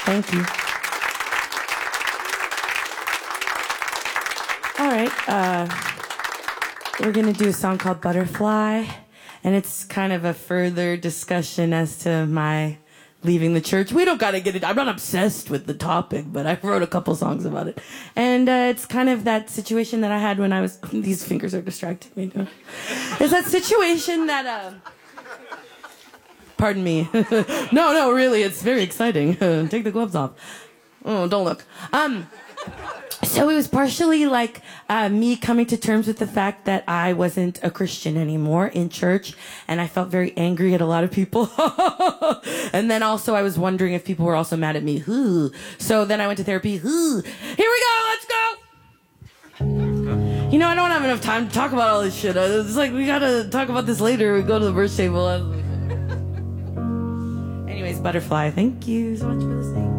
Thank you. All right, we're gonna do a song called Butterfly, and it's kind of a further discussion as to my leaving the church. We don't gotta get it. I'm not obsessed with the topic, but I wrote a couple songs about it. And it's kind of that situation that I had when I was... These fingers are distracting me. It's that situation that... Pardon me. No, really, it's very exciting. Take the gloves off. Oh, don't look. So it was partially like me coming to terms with the fact that I wasn't a Christian anymore in church, and I felt very angry at a lot of people. And then also I was wondering if people were also mad at me. So then I went to therapy. Here we go, let's go! You know, I don't have enough time to talk about all this shit. It's like, we gotta talk about this later. We go to the verse table. Anyways, Butterfly, thank you so much for listening.